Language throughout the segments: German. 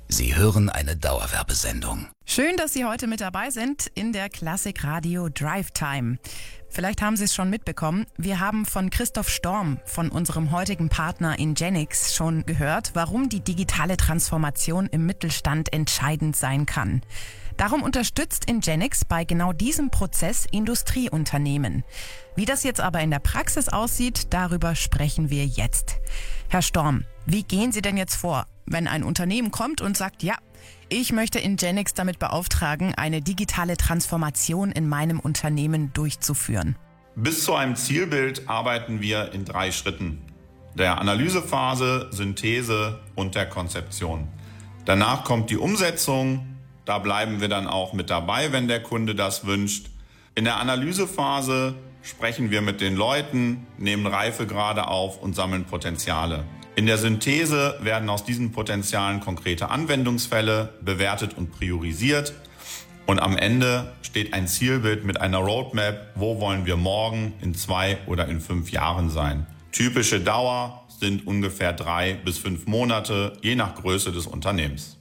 Sie hören eine Dauerwerbesendung. Schön, dass Sie heute mit dabei sind in der Klassik Radio Drive Time. Vielleicht haben Sie es schon mitbekommen. Wir haben von Christoph Storm, von unserem heutigen Partner Ingenix, schon gehört, warum die digitale Transformation im Mittelstand entscheidend sein kann. Darum unterstützt Ingenix bei genau diesem Prozess Industrieunternehmen. Wie das jetzt aber in der Praxis aussieht, darüber sprechen wir jetzt. Herr Storm, wie gehen Sie denn jetzt vor, wenn ein Unternehmen kommt und sagt, ja, ich möchte Ingenix damit beauftragen, eine digitale Transformation in meinem Unternehmen durchzuführen? Bis zu einem Zielbild arbeiten wir in 3 Schritten: der Analysephase, Synthese und der Konzeption. Danach kommt die Umsetzung. Da bleiben wir dann auch mit dabei, wenn der Kunde das wünscht. In der Analysephase sprechen wir mit den Leuten, nehmen Reifegrade auf und sammeln Potenziale. In der Synthese werden aus diesen Potenzialen konkrete Anwendungsfälle bewertet und priorisiert. Und am Ende steht ein Zielbild mit einer Roadmap, wo wollen wir morgen, in 2 oder in 5 Jahren sein. Typische Dauer sind ungefähr 3 bis 5 Monate, je nach Größe des Unternehmens.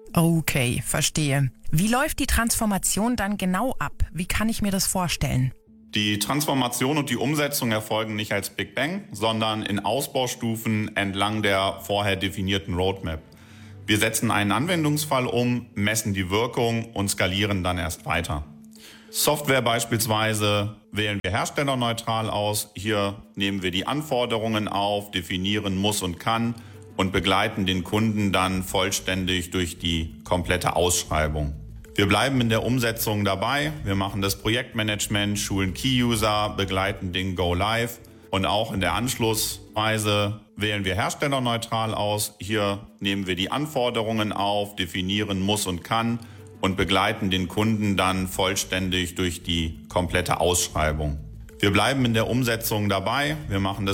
Okay, verstehe. Wie läuft die Transformation dann genau ab? Wie kann ich mir das vorstellen? Die Transformation und die Umsetzung erfolgen nicht als Big Bang, sondern in Ausbaustufen entlang der vorher definierten Roadmap. Wir setzen einen Anwendungsfall um, messen die Wirkung und skalieren dann erst weiter. Software beispielsweise wählen wir herstellerneutral aus. Hier nehmen wir die Anforderungen auf, definieren muss und kann und begleiten den Kunden dann vollständig durch die komplette Ausschreibung. Wir bleiben in der Umsetzung dabei. Wir machen das Projektmanagement, schulen Key-User, begleiten den Go-Live und auch in der Anschlussweise wählen wir herstellerneutral aus. Hier nehmen wir die Anforderungen auf, definieren muss und kann und begleiten den Kunden dann vollständig durch die komplette Ausschreibung. Wir bleiben in der Umsetzung dabei. Wir machen das